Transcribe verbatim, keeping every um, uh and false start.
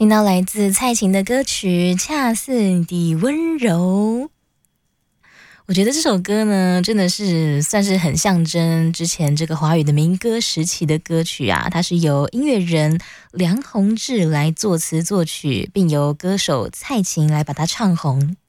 听到来自蔡琴的歌曲《恰似你的温柔》，我觉得这首歌呢，真的是算是很象征之前这个华语的民歌时期的歌曲啊。它是由音乐人梁弘志来作词作曲，并由歌手蔡琴来把它唱红。